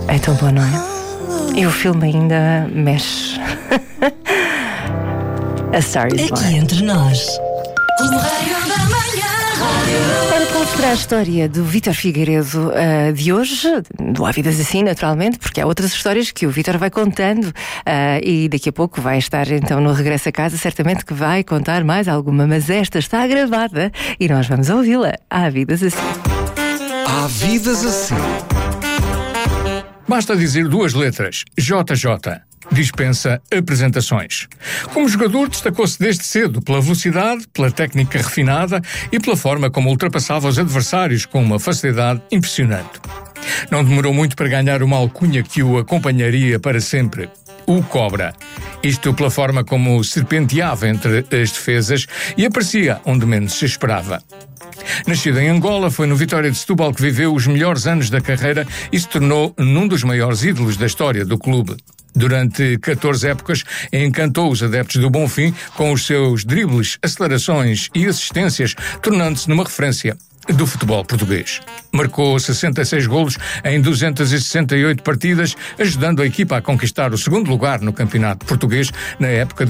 É tão bom, não é? E o filme ainda mexe. A Star is Born. Aqui entre nós. Para considerar a história do Vítor Figueiredo de hoje, do Há Vidas Assim, naturalmente, porque há outras histórias que o Vítor vai contando e daqui a pouco vai estar então no regresso a casa, certamente que vai contar mais alguma, mas esta está gravada e nós vamos ouvi-la. Há Vidas Assim. Há Vidas Assim. Basta dizer duas letras, JJ. Dispensa apresentações. Como jogador, destacou-se desde cedo pela velocidade, pela técnica refinada e pela forma como ultrapassava os adversários com uma facilidade impressionante. Não demorou muito para ganhar uma alcunha que o acompanharia para sempre: o Cobra. Isto pela forma como serpenteava entre as defesas e aparecia onde menos se esperava. Nascido em Angola, foi no Vitória de Setúbal que viveu os melhores anos da carreira e se tornou num dos maiores ídolos da história do clube. Durante 14 épocas, encantou os adeptos do Bonfim com os seus dribles, acelerações e assistências, tornando-se numa referência do futebol português. Marcou 66 golos em 268 partidas, ajudando a equipa a conquistar o segundo lugar no campeonato português na época de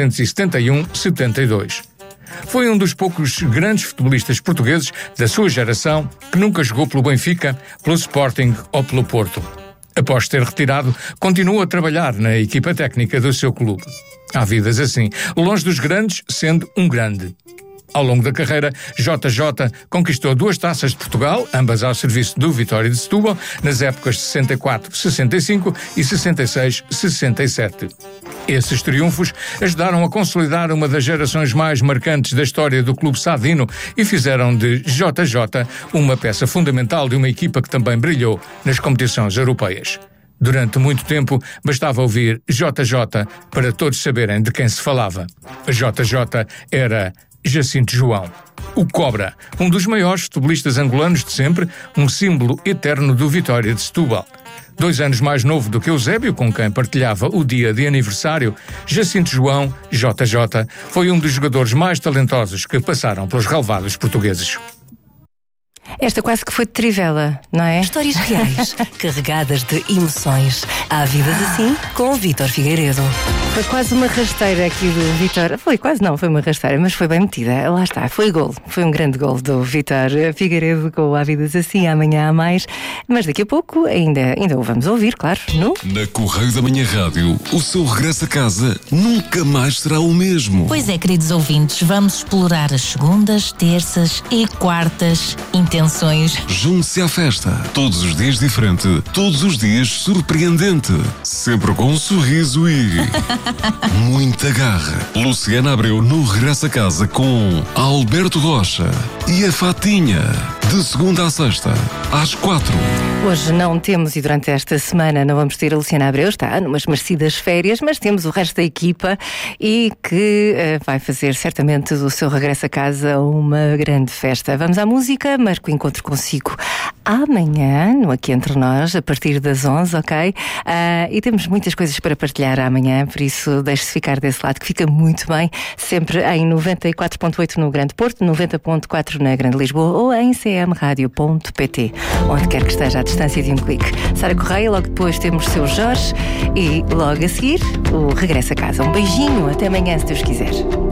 1971-72. Foi um dos poucos grandes futebolistas portugueses da sua geração que nunca jogou pelo Benfica, pelo Sporting ou pelo Porto. Após ter retirado, continuou a trabalhar na equipa técnica do seu clube. Há vidas assim, longe dos grandes, sendo um grande. Ao longo da carreira, JJ conquistou 2 taças de Portugal, ambas ao serviço do Vitória de Setúbal, nas épocas de 64-65 e 66-67. Esses triunfos ajudaram a consolidar uma das gerações mais marcantes da história do clube sadino e fizeram de JJ uma peça fundamental de uma equipa que também brilhou nas competições europeias. Durante muito tempo, bastava ouvir JJ para todos saberem de quem se falava. A JJ era Jacinto João, o Cobra, um dos maiores futebolistas angolanos de sempre, um símbolo eterno do Vitória de Setúbal. 2 anos mais novo do que Eusébio, com quem partilhava o dia de aniversário, Jacinto João, JJ, foi um dos jogadores mais talentosos que passaram pelos relevados portugueses. Esta quase que foi de trivela, não é? Histórias reais, carregadas de emoções. Há Vidas Assim, com o Vítor Figueiredo. Foi quase uma rasteira aqui do Vítor. Foi quase não, foi uma rasteira, mas foi bem metida. Lá está, foi gol. Foi um grande gol do Vítor Figueiredo com o Há Vidas Assim, amanhã há mais. Mas daqui a pouco ainda o vamos ouvir, claro, no... Na Correio da Manhã Rádio, o seu regresso a casa nunca mais será o mesmo. Pois é, queridos ouvintes, vamos explorar as segundas, terças e quartas intenções. Junte-se à festa. Todos os dias diferente, todos os dias surpreendente. Sempre com um sorriso e muita garra. Luciana Abreu no Regresso a Casa com Alberto Rocha e a Fatinha. De segunda à sexta, às 4. Hoje não temos, e durante esta semana não vamos ter a Luciana Abreu, está numas merecidas férias, mas temos o resto da equipa e que vai fazer certamente do seu regresso a casa uma grande festa. Vamos à música, marco o encontro consigo amanhã, no Aqui Entre Nós, a partir das 11, ok? E temos muitas coisas para partilhar amanhã, por isso deixe-se ficar desse lado, que fica muito bem, sempre em 94.8 no Grande Porto, 90.4 na Grande Lisboa ou em cmradio.pt, onde quer que esteja à distância de um clique. Sara Correia, logo depois temos seu Jorge e logo a seguir o regresso a casa. Um beijinho, até amanhã, se Deus quiser.